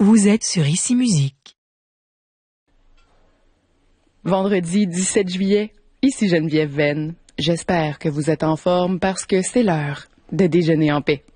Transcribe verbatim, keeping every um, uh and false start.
Vous êtes sur Ici Musique. Vendredi dix-sept juillet, ici Geneviève Venn. J'espère que vous êtes en forme parce que c'est l'heure de déjeuner en paix.